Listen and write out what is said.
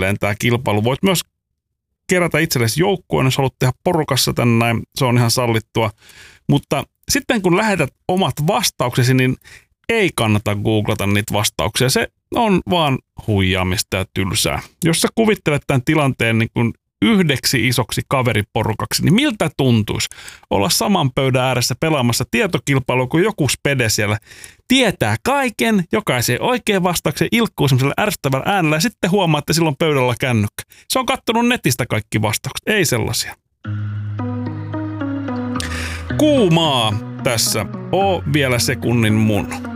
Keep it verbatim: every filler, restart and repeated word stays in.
silleen tämä kilpailu. Voit myös kerätä itsellesi joukkueen, jos haluat tehdä porukassa tänne näin, se on ihan sallittua. Mutta sitten kun lähetät omat vastauksesi, niin ei kannata googlata niitä vastauksia. Se on vaan huijaamista ja tylsää. Jos sä kuvittelet tämän tilanteen niin kuin yhdeksi isoksi kaveriporukaksi, niin miltä tuntuisi olla saman pöydän ääressä pelaamassa tietokilpailua, kun joku spede siellä tietää kaiken, jokaisen oikein vastauksen ilkkuu semmoisella ärsyttävällä äänellä ja sitten huomaa, että silloin pöydällä kännykkä. Se on kattonut netistä kaikki vastaukset, ei sellaisia. Kuumaa tässä, oo vielä sekunnin mun.